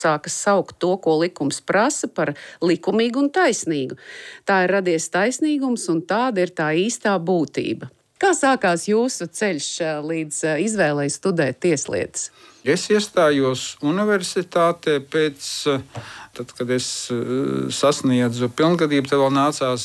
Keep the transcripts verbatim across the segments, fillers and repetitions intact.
sākas saukt to, ko likums prasa, par likumīgu un taisnīgu. Tā ir radies taisnīgums, un tāda ir tā īstā būtība. Kā sākās jūsu ceļš līdz izvēlei studēt tieslietas? Es iestājos universitātē pēc, tad, kad es sasniedzu pilngadību, tad vēl nācās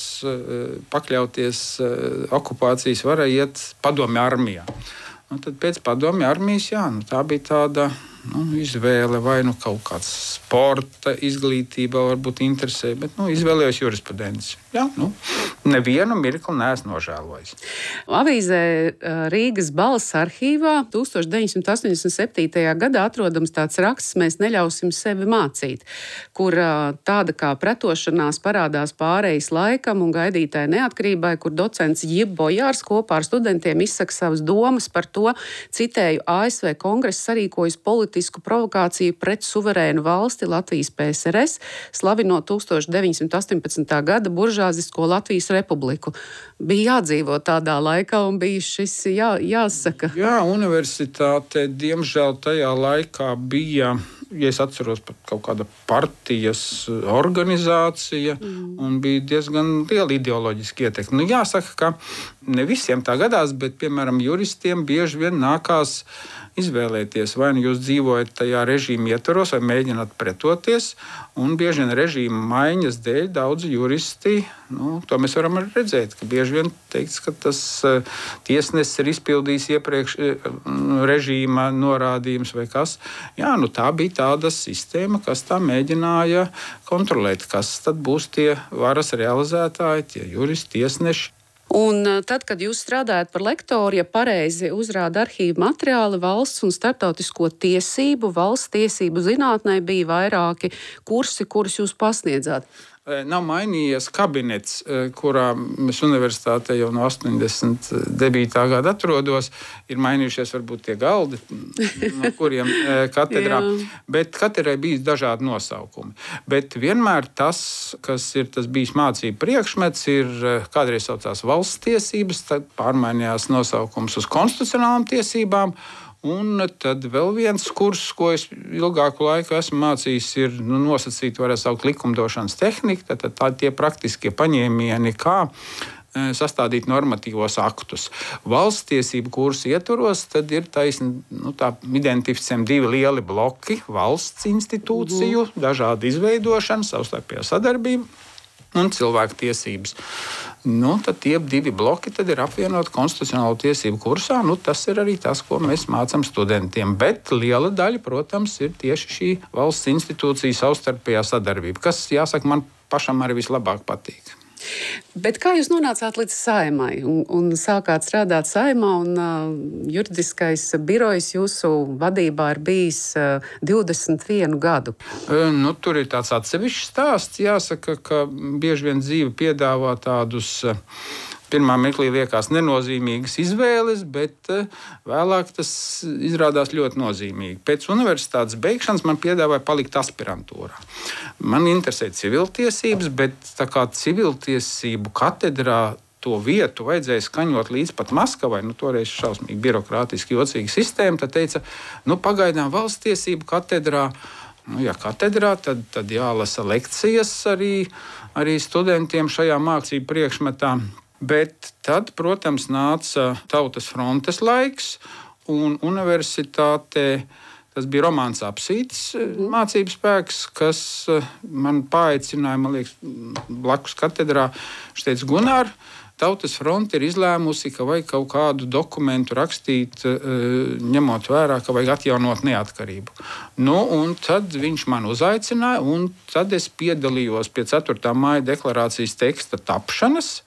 pakļauties okupācijas varai, iet padomju armijā. Un tad pēc padomju armijas, jā, nu, tā bija tāda nu, izvēle, vai nu kaut kāds sporta izglītība varbūt interesē, bet nu, izvēlējos jurisprudenci. Jā, nu, nevienu mirkli neesmu nožēlojis. Avīzē Rīgas Balss arhīvā tūkstoš deviņsimt astoņdesmit septītajā gadā atrodams tāds raksts "Mēs neļausim sevi mācīt", kur tāda kā pretošanās parādās pārejas laikam un gaidītāji neatkarībai, kur docents Jib Bojārs kopā ar studentiem izsaka savas domas par to, citēju, A S V kongress sarīkojas politisku provokāciju pret suverēnu valsti Latvijas P S R S, slavinot tūkstoš deviņsimt astoņpadsmitā gada buržāzisko Latvijas republiku. Bija jādzīvo tādā laikā un bija šis jā, jāsaka. Jā, universitāte, diemžēl tajā laikā bija, ja es atceros, pat kaut kāda partijas organizācija, mm. un bija diezgan liela ideoloģiska ietekme. Nu, jāsaka, ka ne visiem tā gadās, bet, piemēram, juristiem bieži vien nākās izvēlēties, vai nu jūs dzīvojat tajā režīma ietvaros, vai mēģināt pretoties, un bieži vien režīma maiņas dēļ daudzi juristi, nu, to mēs varam arī redzēt, ka bieži vien teikts, ka tas uh, tiesnesis ir izpildījis iepriekš uh, režīma norādījums vai kas. Jā, nu tā bija tāda sistēma, kas tā mēģināja kontrolēt, kas tad būs tie varas realizētāji, tie juristi, tiesneši. Un tad, kad jūs strādājat par lektoru, ja pareizi uzrāda arhīva materiāli, valsts un starptautisko tiesību, valsts tiesību zinātnē bija vairāki kursi, kurus jūs pasniedzāt. Nav mainījies kabinets, kurā mēs universitātē jau no astoņdesmit devītā gada atrodos. Ir mainījušies varbūt tie galdi, no kuriem katedrā. Bet katedrai bijis dažādi nosaukumi. Bet vienmēr tas, kas ir tas bijis mācību priekšmets, ir kādreiz saucās valsts tiesības, tad pārmainījās nosaukums uz konstitucionālām tiesībām. Un tad vēl viens kurs, ko es ilgāku laiku esmu mācījis, ir nu, nosacīt, varētu saukt, likumdošanas tehnika. Tad tā tie praktiskie paņēmieni, kā sastādīt normatīvos aktus. Valsts tiesību kursu ietvaros, tad ir taisni, nu, tā identificējami divi lieli bloki - valsts institūciju, mm. dažādi izveidošana, savstarpējā sadarbība un cilvēku tiesības. Nu, tad tie divi bloki tad ir apvienoti konstitucionālo tiesību kursā. Nu, tas ir arī tas, ko mēs mācām studentiem. Bet liela daļa, protams, ir tieši šī valsts institūcija savstarpējā sadarbība, kas, jāsaka, man pašam arī vislabāk patīk. Bet kā jūs nonācāt līdz Saeimai un, un sākāt strādāt Saeimā, un uh, juridiskais birojs jūsu vadībā ir bijis uh, divdesmit vienu gadu? Nu, tur ir tāds atsevišķs stāsts. Jāsaka, ka bieži vien dzīve piedāvā tādus uh, pirmā mirklī liekas nenozīmīgas izvēles, bet vēlāk tas izrādās ļoti nozīmīgi. Pēc universitātes beigšanas man piedāvāja palikt aspirantūrā. Man interesē civiltiesības, bet tā kā civiltiesību katedrā to vietu vajadzēja skaņot līdz pat Maskavai, nu toreiz šausmīgi birokrātiski jocīga sistēma, tad teica, nu pagaidām valsts tiesību katedrā, nu ja katedrā, tad, tad jālasa lekcijas arī, arī studentiem šajā mācību priekšmetā. Bet tad, protams, nāca Tautas frontes laiks, un universitātē tas bija Romāns Apsītis mācību spēks, kas man paaicināja, man liekas, blakus katedrā. Viņš teica, Gunār, Tautas fronte ir izlēmusi, ka vajag kaut kādu dokumentu rakstīt, ņemot vērā, ka vajag atjaunot neatkarību. Nu, un tad viņš man uzaicināja, un tad es piedalījos pie ceturtā māja deklarācijas teksta tapšanas.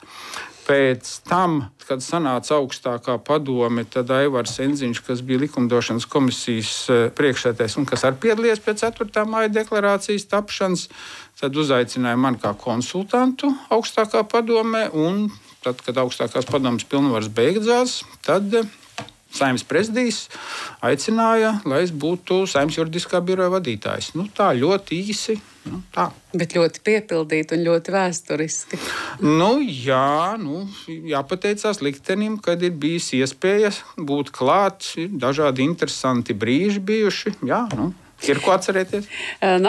Pēc tam, kad sanāca augstākā padome, tad Aivars Enziņš, kas bija likumdošanas komisijas priekšsēdētājs un kas arī piedalījās pie ceturtā māja deklarācijas tapšanas, tad uzaicināja mani kā konsultantu augstākā padomē, un tad, kad augstākās padomes pilnvaras beidzās, tad Saeimas prezidijs aicināja, lai es būtu Saeimas juridiskā biroja vadītājs. Nu, tā ļoti īsi. Nu, tā. Bet ļoti piepildīti un ļoti vēsturiski. Nu, jā, nu, jāpateicās liktenim, kad ir bijis iespēja būt klāt. Ir dažādi interesanti brīži bijuši. Jā, nu. Ir ko atcerēties?